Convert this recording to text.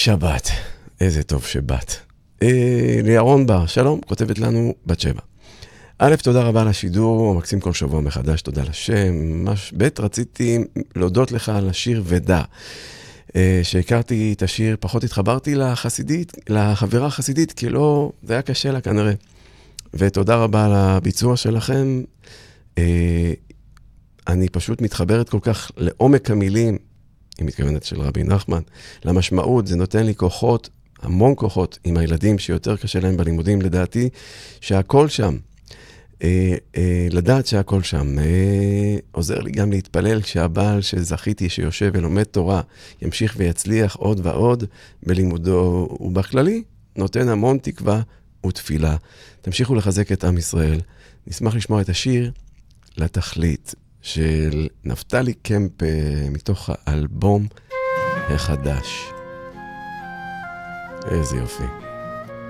שבת, איזה טוב שבת. לירון בר, שלום, כותבת לנו בת שבע. א', תודה רבה על השידור, מקסים כל שבוע מחדש, תודה לשם. ב', רציתי להודות לך על השיר ודע. שהכרתי את השיר, פחות התחברתי לחברה החסידית, כי לא, זה היה קשה לה כנראה. ותודה רבה על הביצוע שלכם. אני פשוט מתחברת כל כך לעומק המילים, היא מתכוונת של רבי נחמן, למשמעות, זה נותן לי כוחות, המון כוחות עם הילדים שיותר קשה להם בלימודים, לדעתי, שהכל שם, לדעת שהכל שם, עוזר לי גם להתפלל כשהבעל שזכיתי שיושב ולומד תורה, ימשיך ויצליח עוד ועוד בלימודו, ובכללי נותן המון תקווה ותפילה. תמשיכו לחזק את עם ישראל. נשמח לשמוע את השיר לתכלית של נפתלי קמפ מתוך האלבום החדש. איזה יופי.